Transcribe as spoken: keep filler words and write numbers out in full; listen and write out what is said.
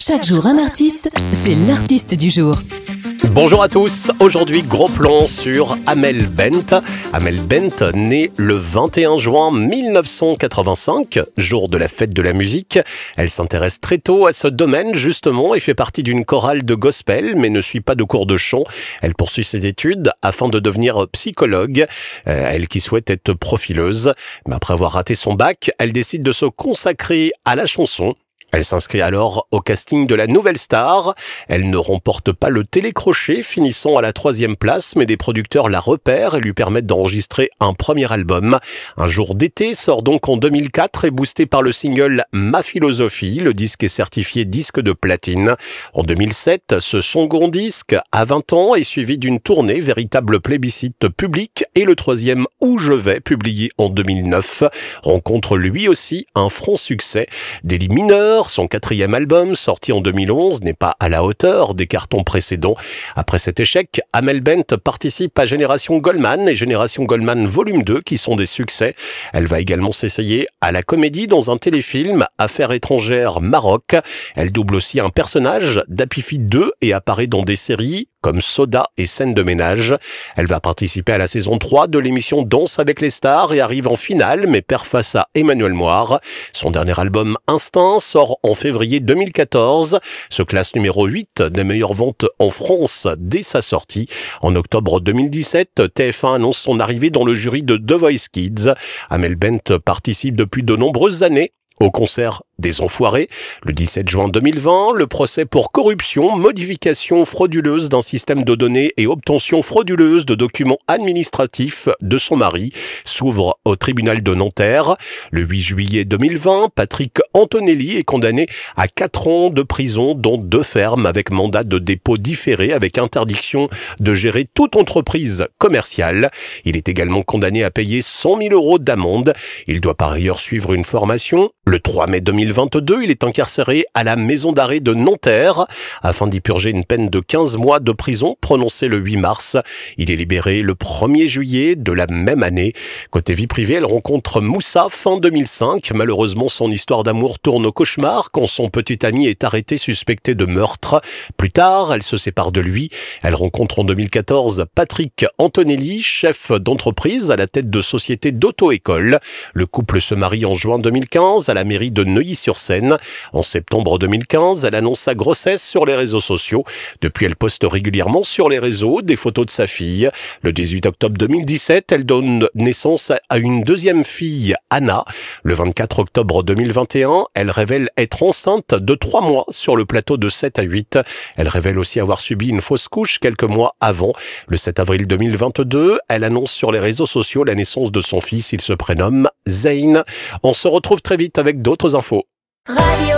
Chaque jour un artiste, c'est l'artiste du jour. Bonjour à tous, aujourd'hui gros plan sur Amel Bent. Amel Bent, née le vingt et un juin mille neuf cent quatre-vingt-cinq, jour de la fête de la musique. Elle s'intéresse très tôt à ce domaine justement et fait partie d'une chorale de gospel mais ne suit pas de cours de chant. Elle poursuit ses études afin de devenir psychologue, euh, elle qui souhaite être profileuse. Mais après avoir raté son bac, elle décide de se consacrer à la chanson. Elle s'inscrit alors au casting de la Nouvelle Star. Elle ne remporte pas le télécrochet, finissant à la troisième place, mais des producteurs la repèrent et lui permettent d'enregistrer un premier album. Un jour d'été sort donc en deux mille quatre et boosté par le single Ma Philosophie, le disque est certifié disque de platine. En deux mille sept, ce second disque, à vingt ans, est suivi d'une tournée, véritable plébiscite public, et le troisième Où je vais, publié en deux mille neuf, rencontre lui aussi un franc succès. Daily Mineur, son quatrième album, sorti en deux mille onze, n'est pas à la hauteur des cartons précédents. Après cet échec, Amel Bent participe à Génération Goldman et Génération Goldman Volume deux, qui sont des succès. Elle va également s'essayer à la comédie dans un téléfilm, Affaires étrangères Maroc. Elle double aussi un personnage d'Happy deux et apparaît dans des séries comme Soda et Scène de ménage. Elle va participer à la saison trois de l'émission Danse avec les stars et arrive en finale, mais perd face à Emmanuel Moir. Son dernier album Instinct sort en février deux mille quatorze, se classe numéro huit des meilleures ventes en France dès sa sortie. En octobre deux mille dix-sept, T F un annonce son arrivée dans le jury de The Voice Kids. Amel Bent participe depuis de nombreuses années au concert des Enfoirés. Le dix-sept juin deux mille vingt, le procès pour corruption, modification frauduleuse d'un système de données et obtention frauduleuse de documents administratifs de son mari s'ouvre au tribunal de Nanterre. Le huit juillet deux mille vingt, Patrick Antonelli est condamné à quatre ans de prison, dont deux fermes avec mandat de dépôt différé avec interdiction de gérer toute entreprise commerciale. Il est également condamné à payer cent mille euros d'amende. Il doit par ailleurs suivre une formation. Le trois mai deux mille vingt-deux, il est incarcéré à la maison d'arrêt de Nanterre afin d'y purger une peine de quinze mois de prison prononcée le huit mars. Il est libéré le premier juillet de la même année. Côté vie privée, elle rencontre Moussa fin deux mille cinq. Malheureusement, son histoire d'amour tourne au cauchemar quand son petit ami est arrêté suspecté de meurtre. Plus tard, elle se sépare de lui. Elle rencontre en deux mille quatorze Patrick Antonelli, chef d'entreprise à la tête de société d'auto-école. Le couple se marie en juin deux mille quinze à la mairie de Neuilly-sur-Seine. En septembre deux mille quinze, elle annonce sa grossesse sur les réseaux sociaux. Depuis, elle poste régulièrement sur les réseaux des photos de sa fille. Le dix-huit octobre deux mille dix-sept, elle donne naissance à une deuxième fille, Anna. Le vingt-quatre octobre deux mille vingt et un, elle révèle être enceinte de trois mois sur le plateau de sept à huit. Elle révèle aussi avoir subi une fausse couche quelques mois avant. Le sept avril deux mille vingt-deux, elle annonce sur les réseaux sociaux la naissance de son fils. Il se prénomme Zayn. On se retrouve très vite avec d'autres infos. Radio.